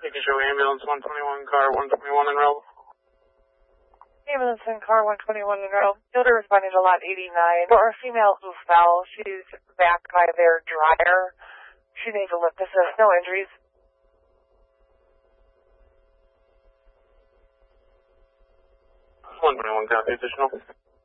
Nikki Show ambulance 121, car 121 in row. Ambulance in car 121 in row. Fielder responding to lot 89 for a female who fell. She's back by their dryer. She needs a lift assist. No injuries. 121, copy additional.